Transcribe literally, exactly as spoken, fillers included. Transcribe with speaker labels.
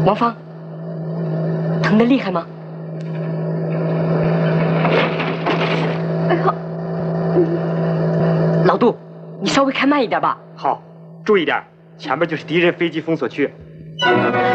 Speaker 1: 王芳，疼得厉害吗？
Speaker 2: 哎呀，
Speaker 1: 老杜，你稍微开慢一点吧。
Speaker 3: 好，注意点，前面就是敌人飞机封锁区。